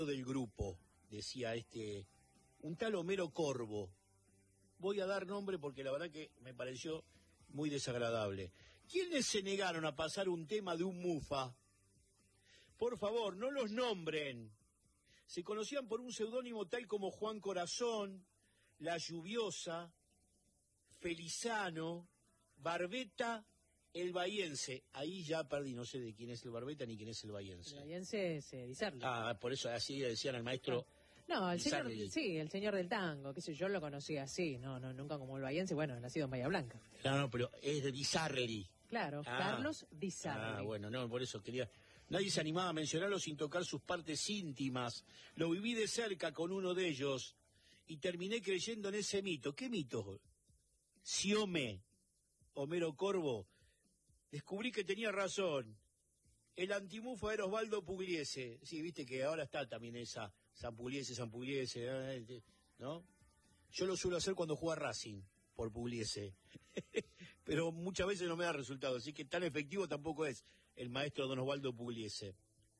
del grupo, decía un tal Homero Corvo. Voy a dar nombre porque la verdad que me pareció muy desagradable. ¿Quiénes se negaron a pasar un tema de un mufa? Por favor, no los nombren. Se conocían por un seudónimo tal como Juan Corazón, La Lluviosa, Felizano, Barbeta, el Bahiense. Ahí ya perdí, no sé de quién es el Barbeta ni quién es el Bahiense. El Bahiense es Di Sarli. Ah, por eso así decían al maestro. No, el Di señor, Sarli. sí, el señor del tango, qué sé yo, lo conocí así, no, nunca como el Bahiense, bueno, nacido en Bahía Blanca. No, pero es de Di Sarli. Claro, Carlos Di Sarli. Ah, bueno, no, por eso quería. Nadie se animaba a mencionarlo sin tocar sus partes íntimas. Lo viví de cerca con uno de ellos y terminé creyendo en ese mito. ¿Qué mito? Siome, Homero Corvo. Descubrí que tenía razón. El antimufa era Osvaldo Pugliese. Sí, viste que ahora está también esa San Pugliese, ¿no? Yo lo suelo hacer cuando juega Racing por Pugliese. Pero muchas veces no me da resultado, así que tan efectivo tampoco es el maestro don Osvaldo Pugliese.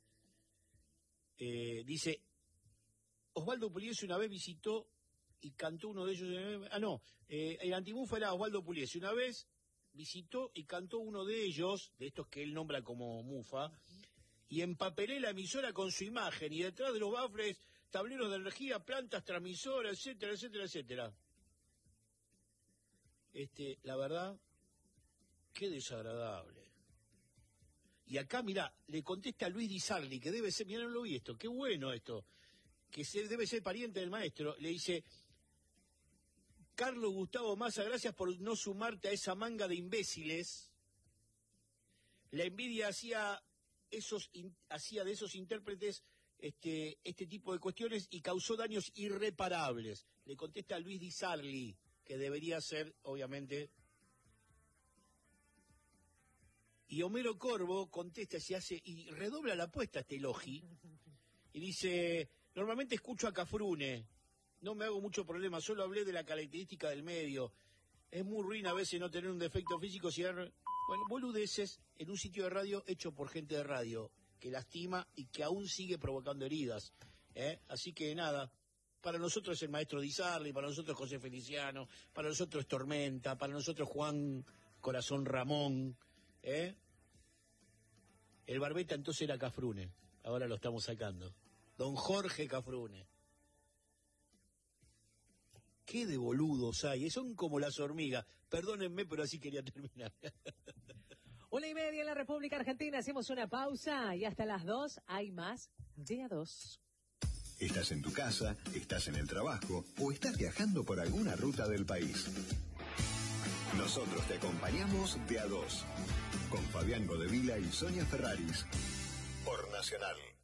Dice, Osvaldo Pugliese una vez visitó y cantó uno de ellos. El antimufa era Osvaldo Pugliese. Una vez visitó y cantó uno de ellos, de estos que él nombra como mufa, y empapelé la emisora con su imagen, y detrás de los bafles, tableros de energía, plantas, transmisoras, etcétera, etcétera, etcétera. La verdad, qué desagradable. Y acá, mirá, le contesta a Luis Di Sarli, que debe ser, mirá, no lo vi esto, qué bueno esto, que debe ser pariente del maestro. Le dice, Carlos Gustavo Massa, gracias por no sumarte a esa manga de imbéciles. La envidia hacía de esos intérpretes este tipo de cuestiones y causó daños irreparables. Le contesta a Luis Di Sarli, que debería ser, obviamente. Y Homero Corvo contesta y redobla la apuesta este Logi, y dice, normalmente escucho a Cafrune, no me hago mucho problema, solo hablé de la característica del medio. Es muy ruin a veces no tener un defecto físico, bueno, boludeces en un sitio de radio hecho por gente de radio, que lastima y que aún sigue provocando heridas. Así que nada, para nosotros es el maestro Di Sarli, para nosotros José Feliciano, para nosotros Tormenta, para nosotros Juan Corazón Ramón. El Barbeta entonces era Cafrune, ahora lo estamos sacando. Don Jorge Cafrune. Qué de boludos hay, son como las hormigas. Perdónenme, pero así quería terminar. 1:30 en la República Argentina, hacemos una pausa y hasta las 2 hay más de A2. Estás en tu casa, estás en el trabajo o estás viajando por alguna ruta del país. Nosotros te acompañamos de A2 con Fabián Godevila y Sonia Ferraris por Nacional.